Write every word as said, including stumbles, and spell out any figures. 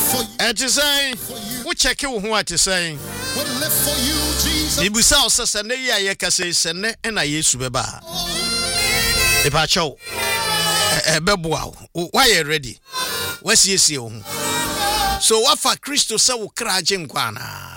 It is saying, we check you what is saying. Ibusa osasa na ya ye kase sene na Yesu beba. E pa cho. E beboa. Why you ready? What's yes you? So what for Christo say wo kra je nkwa na.